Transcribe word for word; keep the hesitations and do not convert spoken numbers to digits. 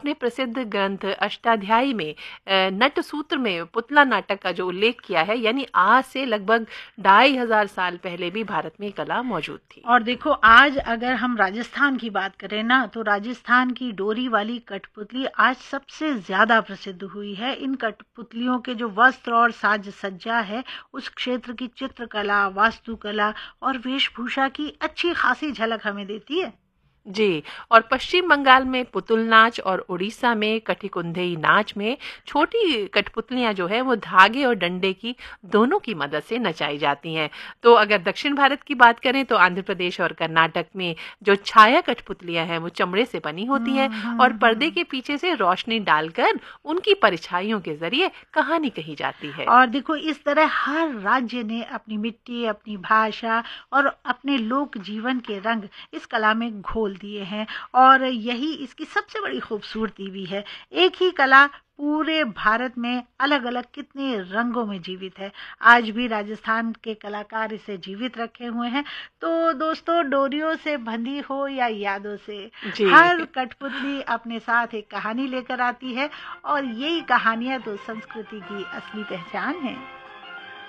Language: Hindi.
अपने प्रसिद्ध ग्रंथ अष्टाध्यायी में नट सूत्र में पुतला नाटक का जो उल्लेख किया है, यानी आज से लगभग ढाई हजार साल पहले भी भारत में कला मौजूद थी। और देखो, आज अगर हम राजस्थान की बात करें ना, तो राजस्थान की डोरी वाली कठपुतली आज सबसे ज्यादा प्रसिद्ध हुई है। इन कठपुतलियों के जो वस्त्र और साज सज्जा है, उस क्षेत्र की चित्रकला, वास्तुकला और वेशभूषा की अच्छी खासी झलक हमें देती है। जी, और पश्चिम बंगाल में पुतुल नाच और उड़ीसा में कठिकुंधेई नाच में छोटी कठपुतलियां जो है वो धागे और डंडे की दोनों की मदद से नचाई जाती हैं। तो अगर दक्षिण भारत की बात करें तो आंध्र प्रदेश और कर्नाटक में जो छाया कठपुतलियां हैं वो चमड़े से बनी होती हैं और पर्दे के पीछे से रोशनी डालकर उनकी परछाइयों के जरिए कहानी कही जाती है। और देखो, इस तरह हर राज्य ने अपनी मिट्टी, अपनी भाषा और अपने लोक जीवन के रंग इस कला में घोल दिए हैं, और यही इसकी सबसे बड़ी खूबसूरती भी है। एक ही कला पूरे भारत में अलग अलग कितने रंगों में जीवित है। आज भी राजस्थान के कलाकार इसे जीवित रखे हुए हैं। तो दोस्तों, डोरियों से बंधी हो या यादों से, हर कठपुतली अपने साथ एक कहानी लेकर आती है, और यही कहानियां तो संस्कृति की असली पहचान है।